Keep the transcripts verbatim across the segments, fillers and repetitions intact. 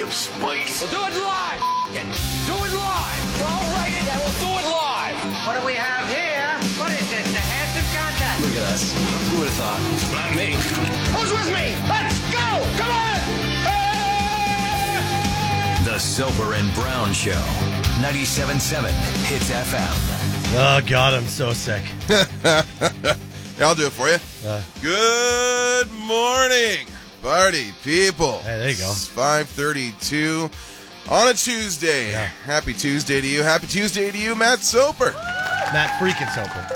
of spice. We'll do it live. Do it live. I'll write it and we'll do it live. What do we have here? What is this? The handsome contest. Look at us. Who would have thought? Not me. Who's with me? Let's go. Come on. Hey! The Soper and Brown Show. ninety-seven point seven Hits F M. Oh, God, I'm so sick. Yeah, I'll do it for you. Uh, Good morning, party people. Hey, there you go. It's five thirty-two on a Tuesday. Yeah. Happy Tuesday to you. Happy Tuesday to you, Matt Soper. Matt freaking Soper.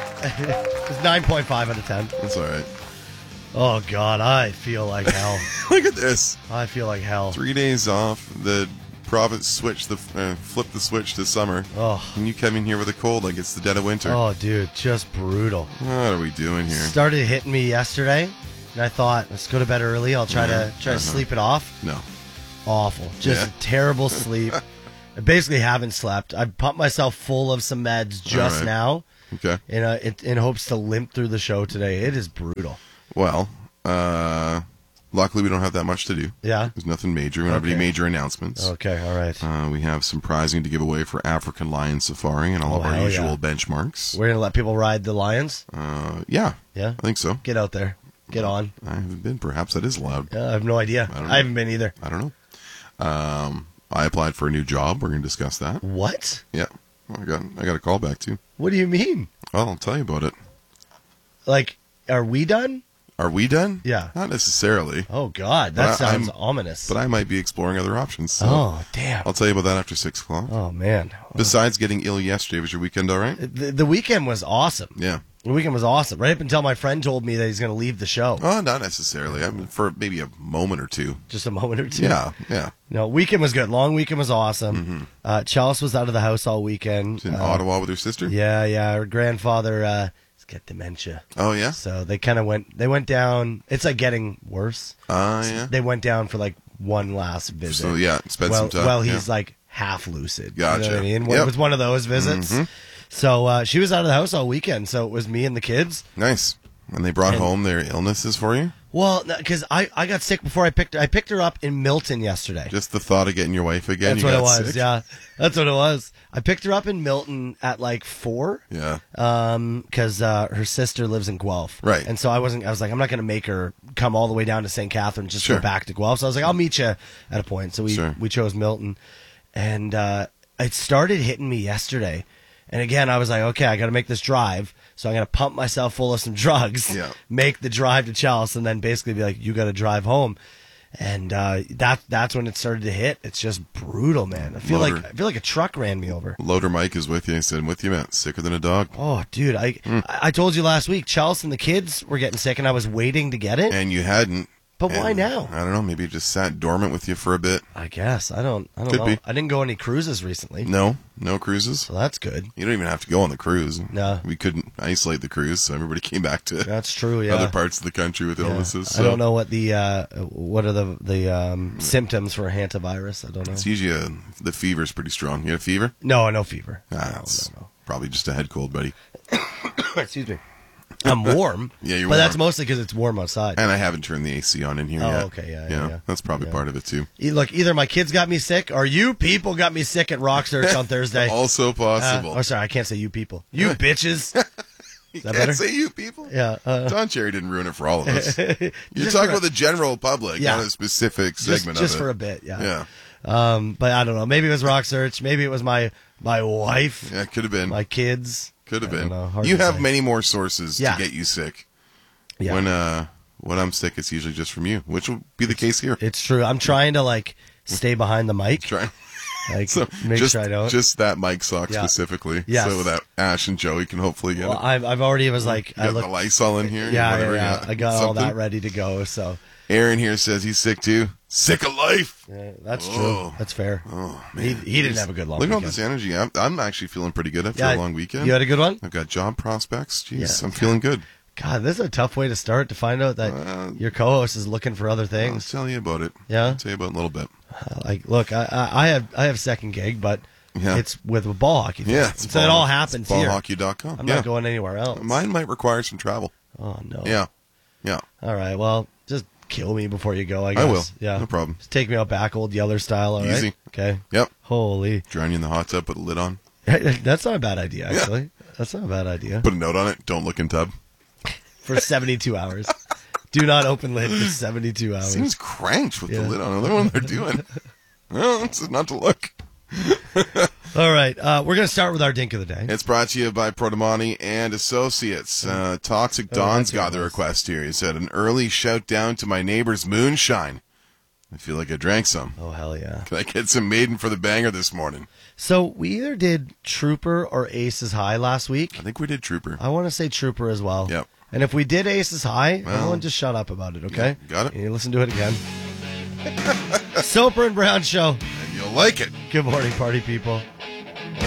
Eh, It's nine point five out of ten. that's all right. Oh, God, I feel like hell. Look at this. I feel like hell. Three days off. The province switched the uh, flipped the switch to summer. Oh, And you come in here with a cold like it's the dead of winter. oh, dude, just brutal. What are we doing here? Started hitting me yesterday, and I thought, let's go to bed early. I'll try Yeah, to try uh-huh. to sleep it off. No. Awful. Just Yeah. terrible sleep. I basically haven't slept. I pumped myself full of some meds just right. now Okay. in, a, in, in hopes to limp through the show today. It is brutal. Well, uh, luckily we don't have that much to do. Yeah? There's nothing major. We don't have any Okay. major announcements. Okay, all right. Uh, we have some prizing to give away for African Lion Safari and all Oh, of our hell usual yeah. benchmarks. We're going to let people ride the lions? Uh, yeah, Yeah? I think so. Get out there. Get on. I haven't been. Perhaps that is allowed. Yeah, I have no idea. I don't I, know. haven't been either. I don't know. Um, I applied for a new job. We're going to discuss that. What? Yeah, well, I got I got a call back too. What do you mean? Well, I'll tell you about it. Like, are we done? Are we done? Yeah. Not necessarily, Oh, God. That But I- sounds I'm- ominous. but I might be exploring other options. So oh, damn. I'll tell you about that after six o'clock. Oh, man. Besides getting ill yesterday, was your weekend all right? The, the weekend was awesome. Yeah. The weekend was awesome. Right up until my friend told me that he's going to leave the show. Oh, not necessarily. I mean, for maybe a moment or two. Just a moment or two. Yeah, yeah. No, weekend was good. Long weekend was awesome. Uh, Chelsea was out of the house all weekend. She's in Uh, Ottawa with her sister. Yeah, yeah. Her grandfather uh, has got dementia. Oh yeah. So they kind of went, they went down. It's like getting worse. Ah, yeah. They went down for like one last visit. So yeah, spend well, some time. well, yeah. he's like half lucid. Gotcha. You know what I mean? Yep. It was one of those visits. Mhm. So uh, she was out of the house all weekend. So it was me and the kids. Nice. And they brought And- home their illnesses for you. Well, because I, I got sick before I picked her. I picked her up in Milton yesterday. Just the thought of getting your wife again. That's you what got it was. sick? Yeah, that's what it was. I picked her up in Milton at like four. Yeah. Um, because uh, her sister lives in Guelph. Right. And so I wasn't. I was like, I'm not going to make her come all the way down to Saint Catharines just Sure. go back to Guelph. So I was like, I'll meet you at a point. So we Sure. we chose Milton, and uh, it started hitting me yesterday. And again, I was like, okay, I got to make this drive. So I'm going to pump myself full of some drugs, Yeah. make the drive to Chelsea, and then basically be like, you got to drive home. And uh, that that's when it started to hit. It's just brutal, man. I feel Loader. like I feel like a truck ran me over. Loader Mike is with you. He said, "I'm with you, man. Sicker than a dog." Oh, dude, I Mm. I I told you last week, Chelsea and the kids were getting sick, and I was waiting to get it. And you hadn't. But why And now? I don't know. Maybe it just sat dormant with you for a bit. I guess I don't I don't Could know. be. I didn't go on any cruises recently, No, no cruises. so that's good. You don't even have to go on the cruise. No. We couldn't isolate the cruise, so everybody came back to That's true. Yeah. other parts of the country with Yeah. illnesses. So I don't know what the uh, what are the the um, symptoms for hantavirus. I don't know. It's usually a, the fever's pretty strong. You have fever? No, no fever. Ah, no, it's no, probably just a head cold, buddy. no. Excuse me. I'm warm. Yeah, you're But that's warm. mostly because it's warm outside. And I haven't turned the A C on in here Oh, yet. okay, yeah, You yeah, know, yeah. That's probably Yeah. part of it too. E- Look, either my kids got me sick, or you people got me sick at Rock Search on Thursday. Also Uh, possible. oh, sorry, I can't say you people. You bitches. you that can't better? say you people. Yeah. Uh, Don Cherry didn't ruin it for all of us. You're Just talking for a- about the general public, Yeah. not a specific just segment just of for it. a bit, yeah. Yeah. Um, but I don't know. Maybe it was Rock Search. Maybe it was my my wife, Yeah, could have been. my kids. Could have I don't been. know. Hard You to have say. many more sources Yeah. to get you sick. Yeah. When uh when I'm sick, it's usually just from you, which will be the case here. It's true. I'm trying to like stay behind the mic. Try. Like So make just, sure I don't. just that mic sock Yeah. specifically. Yes. So that Ash and Joey can hopefully get well, it. I've I've already was like You I got look. the Lysol in here. Yeah, whatever, yeah, yeah. I got all something. that ready to go. So Aaron here says he's sick too. Sick of life. yeah, that's Oh. true. That's fair. Oh He, man, he didn't have a good long Look at all weekend. this energy. I'm, I'm actually feeling pretty good after Yeah, a long weekend. You had a good one? I've got job prospects. Jeez, Yeah. I'm feeling good. God, this is a tough way to start to find out that Uh, your co-host is looking for other I'll things. tell you about it. Yeah? I'll tell you about it in a little bit. Like, look, I, I I have I have second gig, but Yeah. it's with a ball hockey. Thing. Yeah, it's so it ball- all happens it's ball here. hockey dot com. I'm yeah. not going anywhere else. Mine might require some travel. Oh no. Yeah. Yeah. All right. Well, just kill me before you go, I guess. I will. Yeah. No problem. Just take me out back, old Yeller style, all right? Easy. Okay. Yep. Holy. Drown you in the hot tub, put a lid on. That's not a bad idea, actually. Yeah. That's not a bad idea. Put a note on it. Don't look in tub. For seventy-two hours. Do not open lid for seventy-two hours. Seems cranked with Yeah. the lid on. I don't know what they're doing. Well, it's not to look. All right. Uh, we're going to start with our Dink of the Day. It's brought to you by Prodomani and Associates. Uh, Toxic Oh, Don's that's what got it the was. request here. He said, an early shout down to my neighbor's moonshine. I feel like I drank some. Oh, hell yeah. Can I get some Maiden for the banger this morning? So we either did Trooper or Aces High last week. I think we did Trooper. I want to say Trooper as well. Yep. And if we did Aces High, Well, everyone just shut up about it, okay? yeah, got it. You listen to it again. Soper and Brown Show. And you'll like it. Good morning, party people.